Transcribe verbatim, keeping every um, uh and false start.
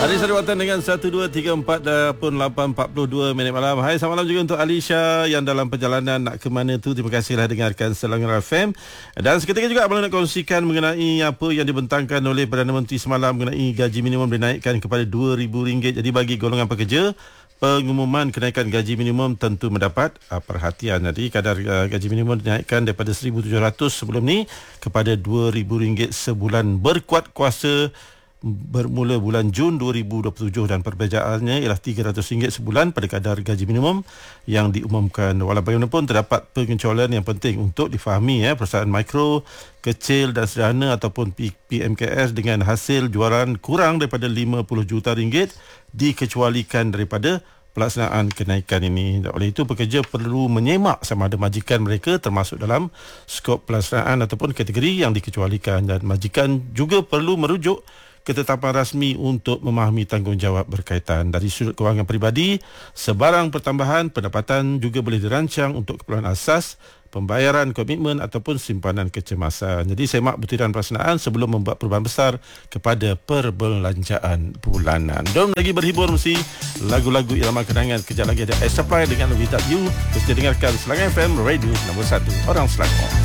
Hari Sarawatan dengan satu dua tiga empat pun lapan empat puluh dua minit malam. Hai, selamat malam juga untuk Alisha yang dalam perjalanan nak ke mana tu. Terima kasihlah dengarkan Selangor F M. Dan seketika juga abang nak kongsikan mengenai apa yang dibentangkan oleh Perdana Menteri semalam mengenai gaji minimum dinaikkan kepada dua ribu ringgit. Jadi bagi golongan pekerja, pengumuman kenaikan gaji minimum tentu mendapat uh, perhatian. Jadi kadar uh, gaji minimum dinaikkan daripada seribu tujuh ratus sebelum ni kepada dua ribu ringgit sebulan, berkuat kuasa bermula bulan Jun dua ribu dua puluh tujuh dan perbezaannya ialah tiga ratus ringgit sebulan pada kadar gaji minimum yang diumumkan. Walau bagaimanapun terdapat pengecualian yang penting untuk difahami ya, perusahaan mikro, kecil dan sederhana ataupun P M K S dengan hasil jualan kurang daripada lima puluh juta ringgit dikecualikan daripada pelaksanaan kenaikan ini. Oleh itu pekerja perlu menyemak sama ada majikan mereka termasuk dalam skop pelaksanaan ataupun kategori yang dikecualikan, dan majikan juga perlu merujuk ketetapan rasmi untuk memahami tanggungjawab berkaitan. Dari sudut kewangan peribadi, sebarang pertambahan pendapatan juga boleh dirancang untuk keperluan asas, pembayaran komitmen ataupun simpanan kecemasan. Jadi semak butiran pelaksanaan sebelum membuat perubahan besar kepada perbelanjaan bulanan. Jom lagi berhibur mesti lagu-lagu irama kenangan. Kejap lagi ada Air Supply dengan Without You. Mesti dengarkan Selangor F M, radio nombor satu orang Selangor.